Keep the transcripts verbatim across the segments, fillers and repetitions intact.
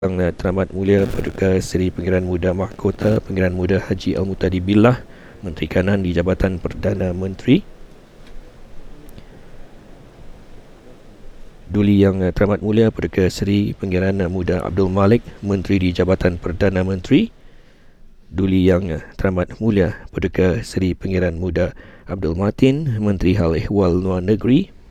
Yang teramat mulia Paduka Seri Pengiran Muda Mahkota Pengiran Muda Haji Al-Muhtadi Billah, Menteri Kanan di Jabatan Perdana Menteri. Duli Yang Teramat Mulia Paduka Seri Pengiran Muda Abdul Malik, Menteri di Jabatan Perdana Menteri. Duli Yang Teramat Mulia Paduka Seri Pengiran Muda Abdul Matin, Menteri Hal Ehwal Luar Negeri.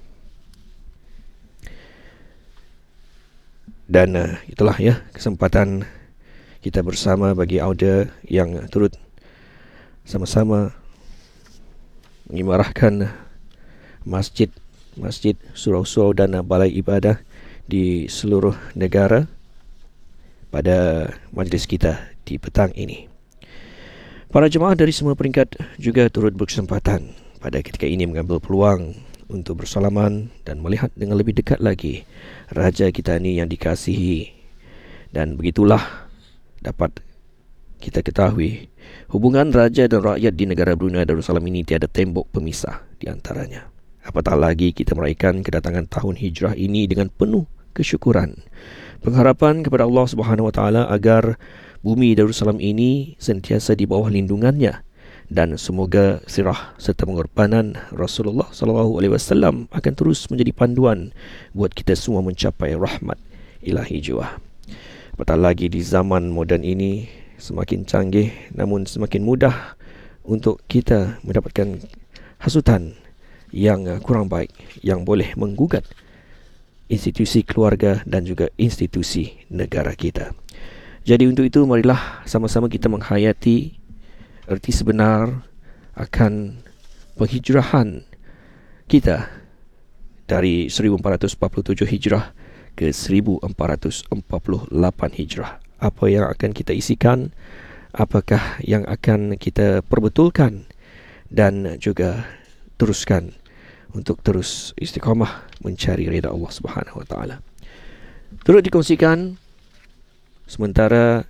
Dan uh, itulah ya kesempatan kita bersama bagi auda yang turut sama-sama mengimarahkan masjid, masjid, surau-surau dan balai ibadah di seluruh negara pada majlis kita di petang ini. Para jemaah dari semua peringkat juga turut berkesempatan pada ketika ini mengambil peluang untuk bersalaman dan melihat dengan lebih dekat lagi Raja kita ini yang dikasihi. Dan begitulah dapat kita ketahui hubungan Raja dan rakyat di negara Brunei Darussalam ini tiada tembok pemisah di antaranya. Apatah lagi kita meraihkan kedatangan tahun hijrah ini dengan penuh kesyukuran, pengharapan kepada Allah Subhanahu Wa Taala agar bumi Darussalam ini sentiasa di bawah lindungannya, dan semoga sirah serta pengorbanan Rasulullah sallallahu alaihi wasallam akan terus menjadi panduan buat kita semua mencapai rahmat ilahi jua. Apatah lagi di zaman moden ini semakin canggih namun semakin mudah untuk kita mendapatkan hasutan yang kurang baik yang boleh menggugat institusi keluarga dan juga institusi negara kita. Jadi untuk itu marilah sama-sama kita menghayati erti sebenar akan penghijrahan kita dari seribu empat ratus empat puluh tujuh Hijrah ke seribu empat ratus empat puluh lapan Hijrah. Apa yang akan kita isikan, apakah yang akan kita perbetulkan dan juga teruskan untuk terus istiqamah mencari redha Allah Subhanahu Wa Taala. Turut dikongsikan sementara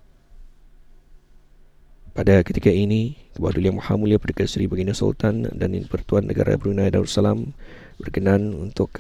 pada ketika ini, Ketua Duli Yang Maha Mulia Paduka Seri Baginda Sultan dan Pertuan Negara Brunei Darussalam berkenan untuk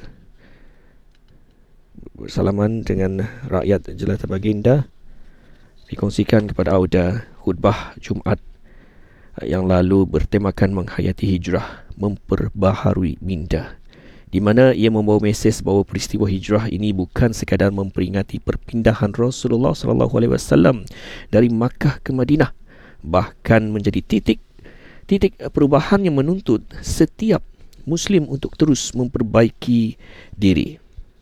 bersalaman dengan rakyat jelata baginda, dikongsikan kepada auda khutbah Jumaat yang lalu bertemakan menghayati hijrah, memperbaharui minda, di mana ia membawa mesej bahawa peristiwa hijrah ini bukan sekadar memperingati perpindahan Rasulullah sallallahu alaihi wasallam dari Makkah ke Madinah, bahkan menjadi titik titik perubahan yang menuntut setiap Muslim untuk terus memperbaiki diri,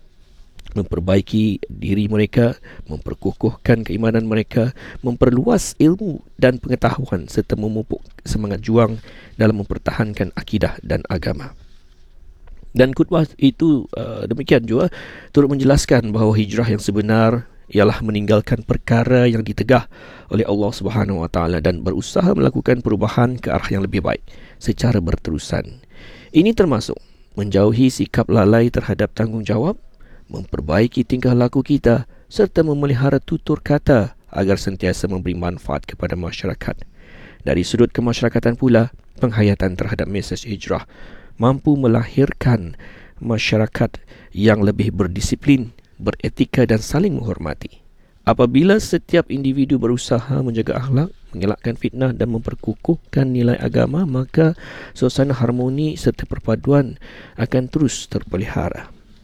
memperbaiki diri mereka, memperkukuhkan keimanan mereka, memperluas ilmu dan pengetahuan serta memupuk semangat juang dalam mempertahankan akidah dan agama. Dan khutbah itu uh, demikian juga turut menjelaskan bahawa hijrah yang sebenar ialah meninggalkan perkara yang ditegah oleh Allah Subhanahu Wa Taala dan berusaha melakukan perubahan ke arah yang lebih baik secara berterusan. Ini termasuk menjauhi sikap lalai terhadap tanggungjawab, memperbaiki tingkah laku kita serta memelihara tutur kata agar sentiasa memberi manfaat kepada masyarakat. Dari sudut kemasyarakatan pula, penghayatan terhadap mesej hijrah mampu melahirkan masyarakat yang lebih berdisiplin, beretika dan saling menghormati. Apabila setiap individu berusaha menjaga akhlak, mengelakkan fitnah dan memperkukuhkan nilai agama, maka suasana harmoni serta perpaduan akan terus terpelihara.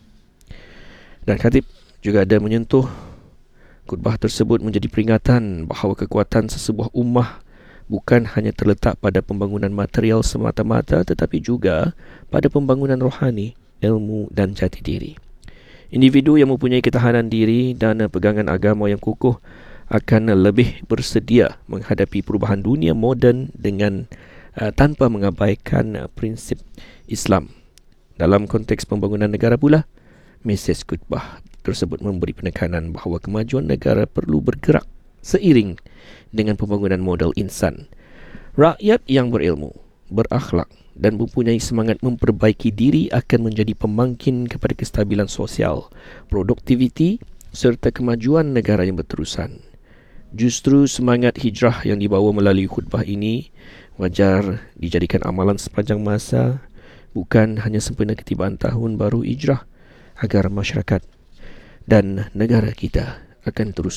Dan khatib juga ada menyentuh khutbah tersebut menjadi peringatan bahawa kekuatan sesebuah ummah bukan hanya terletak pada pembangunan material semata-mata, tetapi juga pada pembangunan rohani, ilmu dan jati diri. Individu yang mempunyai ketahanan diri dan pegangan agama yang kukuh akan lebih bersedia menghadapi perubahan dunia moden dengan uh, tanpa mengabaikan uh, prinsip Islam. Dalam konteks pembangunan negara pula, mesej khutbah tersebut memberi penekanan bahawa kemajuan negara perlu bergerak seiring dengan pembangunan model insan. Rakyat yang berilmu, berakhlak dan mempunyai semangat memperbaiki diri akan menjadi pemangkin kepada kestabilan sosial, produktiviti serta kemajuan negara yang berterusan. Justru semangat hijrah yang dibawa melalui khutbah ini wajar dijadikan amalan sepanjang masa, bukan hanya sempena ketibaan tahun baru hijrah, agar masyarakat dan negara kita akan terus